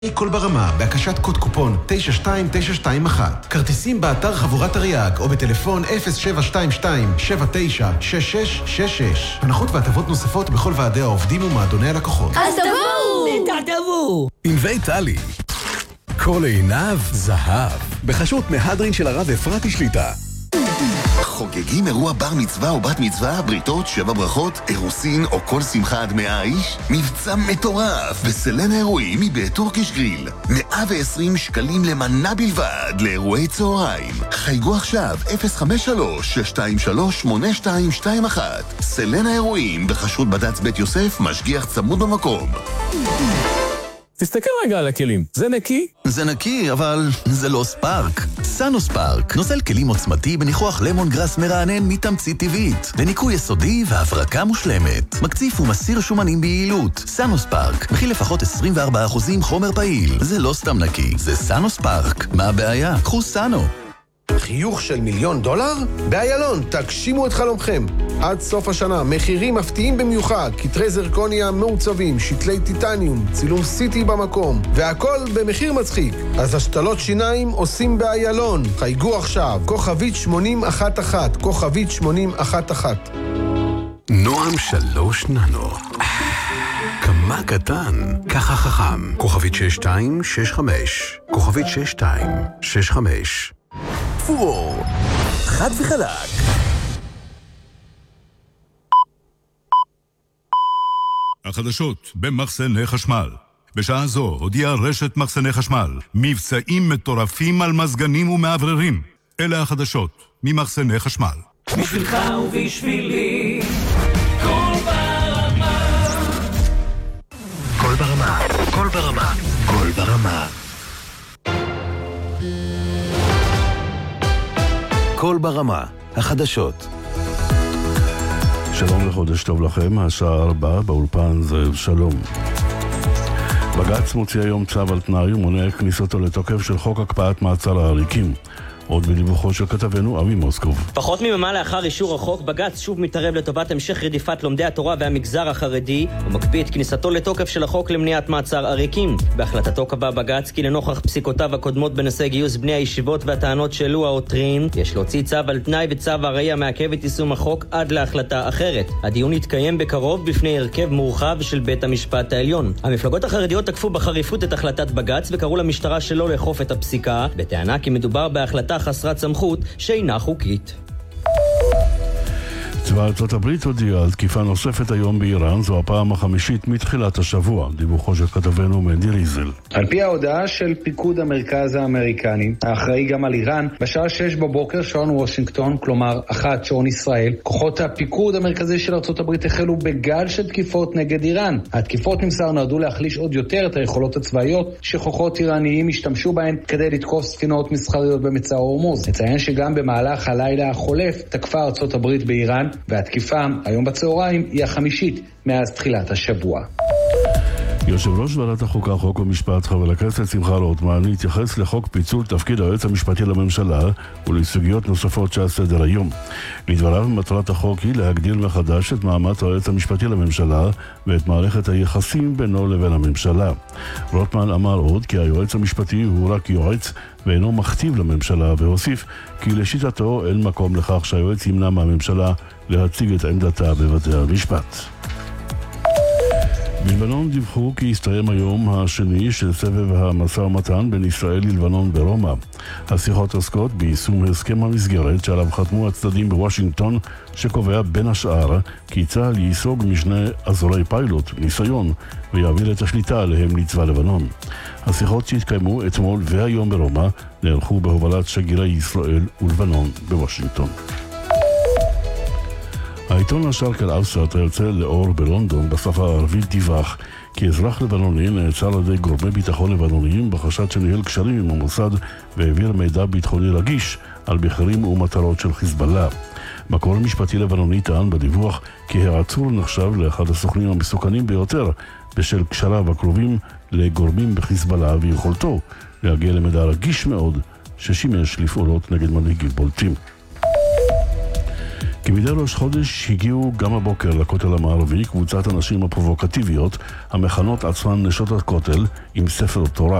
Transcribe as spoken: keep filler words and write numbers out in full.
כל ברמה, בהקשת קוד קופון תשע שתיים תשע שתיים אחת. כרטיסים באתר חבורת אריאג או בטלפון אפס שבע שתיים שתיים שבע תשע שש שש שש שש. הנחות והטבות נוספות בכל ועדי העובדים ומועדוני הלקוחות. אז תבואו! תבואו! עם ויטלי. כל עיניו זהב. בחשות מהדרין של הרב אפרתי שליטה. חוגגים אירוע בר מצווה או בת מצווה, בריתות, שבע ברכות, אירוסין או כל שמחה עד מאה איש? מבצע מטורף בסלן האירועים מבית טורקיש גריל. מאה ועשרים שקלים למנה בלבד לאירועי צהריים. חייגו עכשיו אפס חמש שלוש שש שתיים שלוש שמונה שתיים שתיים אחת. סלן האירועים בחשות בד"ץ בית יוסף, משגיח צמוד במקום. תסתכל רגע על הכלים, זה נקי? זה נקי, אבל זה לא ספארק. סאנו ספארק, נוזל כלים עוצמתי בניחוח למון גרס מרענן מתמצית טבעית, לניקוי יסודי והברקה מושלמת. מקציף ומסיר שומנים ביעילות. סאנו ספארק, מכיל לפחות עשרים וארבעה אחוז חומר פעיל. זה לא סתם נקי, זה סאנו ספארק. מה הבעיה? קחו סאנו. חיוך של מיליון דולר? באיילון, תגשימו את חלומכם. עד סוף השנה, מחירים מפתיעים במיוחד, כתרי זרקוניה מעוצבים, שתלי טיטניום, צילום סיטי במקום, והכל במחיר מצחיק. אז השתלות שיניים עושים באיילון. חייגו עכשיו, כוכבית שמונים אחת אחת, כוכבית שמונים אחת אחת. נועם שלוש ננו. כמה קטן, ככה חכם. כוכבית שש שתיים שש חמש, כוכבית שש שתיים שש חמש. פור, חד וחלק. החדשות במחסני חשמל. בשעה זו הודיעה רשת מחסני חשמל מבצעים מטורפים על מזגנים ומעבררים. אלה החדשות ממחסני חשמל. בשבילך ובשבילי כל ברמה, כל ברמה, כל ברמה, כל ברמה. כל ברמה, החדשות. שלום וחודש טוב לכם, השעה ארבע, באולפן זה שלום. בג"ץ מוציא היום צו על תנאי ומונע כניסתו לתוקף של חוק הקפאת מעצר העריקים. עוד בדיווחו של כתבנו אבי מוסקוב. פחות מממה לאחר אישור החוק, בג"ץ שוב מתערב לטובת המשך רדיפת לומדי התורה והמגזר החרדי, ומקפיא את כניסתו לתוקף של החוק למניעת מעצר עריקים. בהחלטתו קבע בג"ץ כי לנוכח פסיקותיו הקודמות בנושא גיוס בני הישיבות והטענות שהעלו העותרים, יש להוציא צו על תנאי וצו הראי המעכב את יישום החוק עד להחלטה אחרת. הדיון יתקיים בקרוב בפני הרכב מורחב של בית המשפט העליון. המפלגות החרדיות תקפו בחריפות את החלטת בג"ץ וקראו למשטרה שלא לאכוף את הפסיקה, בטענה כי מדובר בהחלטה חסרת סמכות שאינה חוקית. צבא ארצות הברית הודיע על תקיפה נוספת היום באיראן, זו הפעם החמישית מתחילת השבוע. דיווחו של כתבנו מנדי ריזל. על פי ההודעה של פיקוד המרכז האמריקני, האחראי גם על איראן, בשעה שש בבוקר שעון וושינגטון, כלומר אחת שעון ישראל, כוחות הפיקוד המרכזי של ארצות הברית החלו בגל של תקיפות נגד איראן. התקיפות נמסר נועדו להחליש עוד יותר את היכולות הצבאיות שכוחות איראניים השתמשו בהן כדי לתקוף ספינות מסחריות במצר הורמוז. נציין שגם במהלך הלילה החולף תקפה ארצות הברית באיראן, והתקיפה היום בצהריים היא החמישית מאז תחילת השבוע. יושב ראש ועדת החוקה, חוק ומשפט, חבר הכנסת שמחה רוטמן, התייחס לחוק פיצול תפקיד היועץ המשפטי לממשלה ולסוגיות נוספות שעל סדר היום. לדבריו, מטרת החוק היא להגדיל מחדש את מעמד היועץ המשפטי לממשלה ואת מערכת היחסים בינו לבין הממשלה. רוטמן אמר עוד כי היועץ המשפטי הוא רק יועץ ואינו מכתיב לממשלה, והוסיף כי לשיטתו אין מקום לכך שהיועץ ימנע מהממשלה להציג את עמדתה בבתי המשפט. בלבנון דיווחו כי הסתיים היום השני של סבב המשא ומתן בין ישראל ללבנון ברומא. השיחות עוסקות ביישום הסכם המסגרת שעליו חתמו הצדדים בוושינגטון, שקובע בין השאר כי צה"ל ייסוג משני אזורי פיילוט, ניסיון, ויעביר את השליטה עליהם לצבא לבנון. השיחות שהתקיימו אתמול והיום ברומא נערכו בהובלת שגרירי ישראל ולבנון בוושינגטון. העיתון השרק אל-אווסט היוצא לאור בלונדון בשפה הערבית דיווח כי אזרח לבנוני נעצר על ידי גורמי ביטחון לבנוניים בחשד שניהל קשרים עם המוסד והעביר מידע ביטחוני רגיש על בכירים ומטרות של חיזבאללה. מקור משפטי לבנוני טען בדיווח כי העצור נחשב לאחד הסוכנים המסוכנים ביותר בשל קשריו הקרובים לגורמים בחיזבאללה ויכולתו להגיע למידע רגיש מאוד ששימש לפעולות נגד מנהיגים בולטים. כמדי ראש חודש הגיעו גם הבוקר לכותל המערבי קבוצת הנשים הפרובוקטיביות המכנות עצמן נשות הכותל עם ספר תורה